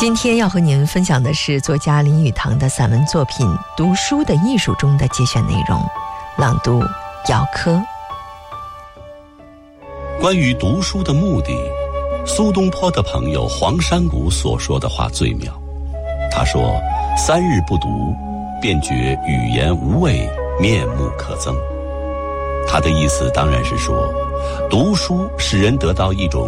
今天要和您分享的是作家林语堂的散文作品《读书的艺术》中的节选内容，朗读姚科。 关于读书的目的，苏东坡的朋友黄山谷所说的话最妙。他说：“3日不读，便觉语言无味，面目可憎。”他的意思当然是说，读书使人得到一种